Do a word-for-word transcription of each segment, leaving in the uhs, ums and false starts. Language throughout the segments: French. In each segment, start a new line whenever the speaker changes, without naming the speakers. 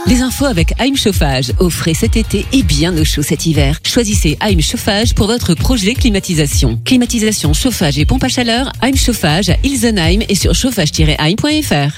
Les infos avec Heim Chauffage, au frais cet été et bien au chaud cet hiver. Choisissez Heim Chauffage pour votre projet climatisation. Climatisation, chauffage et pompe à chaleur, Heim Chauffage à Ilsenheim et sur chauffage tiret heim point f r.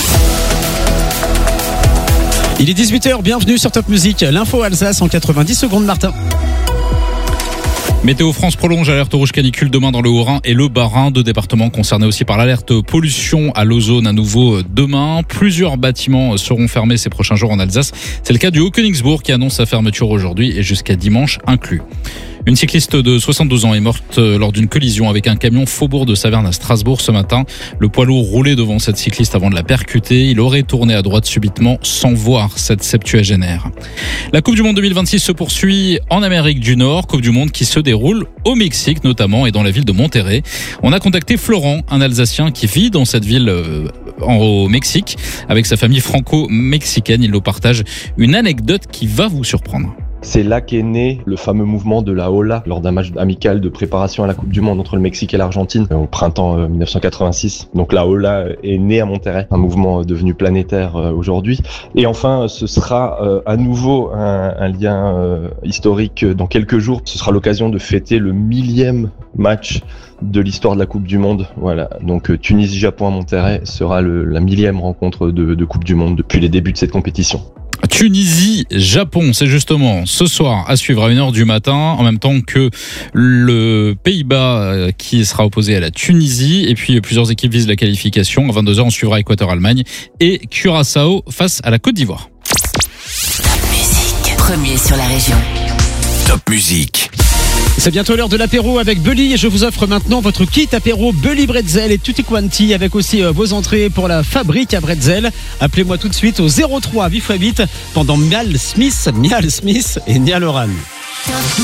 Il est dix-huit heures, bienvenue sur Top Music, l'info Alsace en quatre-vingt-dix secondes, Martin.
Météo France prolonge l'alerte rouge canicule demain dans le Haut-Rhin et le Bas-Rhin, deux départements concernés aussi par l'alerte pollution à l'ozone à nouveau demain. Plusieurs bâtiments seront fermés ces prochains jours en Alsace. C'est le cas du Haut-Königsbourg qui annonce sa fermeture aujourd'hui et jusqu'à dimanche inclus. Une cycliste de soixante-douze ans est morte lors d'une collision avec un camion Faubourg de Saverne à Strasbourg ce matin. Le poids lourd roulait devant cette cycliste avant de la percuter. Il aurait tourné à droite subitement sans voir cette septuagénaire. La Coupe du Monde deux mille vingt-six se poursuit en Amérique du Nord. Coupe du Monde qui se déroule au Mexique notamment et dans la ville de Monterrey. On a contacté Florent, un Alsacien qui vit dans cette ville euh, au Mexique avec sa famille franco-mexicaine. Il nous partage une anecdote qui va vous surprendre.
C'est là qu'est né le fameux mouvement de la Ola lors d'un match amical de préparation à la Coupe du Monde entre le Mexique et l'Argentine au printemps dix-neuf cent quatre-vingt-six. Donc la Ola est née à Monterrey, un mouvement devenu planétaire aujourd'hui. Et enfin, ce sera à nouveau un, un lien historique dans quelques jours. Ce sera l'occasion de fêter le millième match de l'histoire de la Coupe du Monde. Voilà. Donc Tunisie-Japon à Monterrey sera le, la millième rencontre de, de Coupe du Monde depuis les débuts de cette compétition.
Tunisie-Japon, c'est justement ce soir à suivre à une heure du matin, en même temps que le Pays-Bas qui sera opposé à la Tunisie. Et puis plusieurs équipes visent la qualification. À vingt-deux heures, on suivra Équateur-Allemagne et Curaçao face à la Côte d'Ivoire.
Top Music, premier sur la région.
Top Music.
C'est bientôt l'heure de l'apéro avec Bully et je vous offre maintenant votre kit apéro Bully Bretzel et Tutti Quanti avec aussi vos entrées pour la fabrique à bretzel. Appelez-moi tout de suite au zéro trois huit fois huit pendant Mial Smith, Mial Smith et Niall Horan.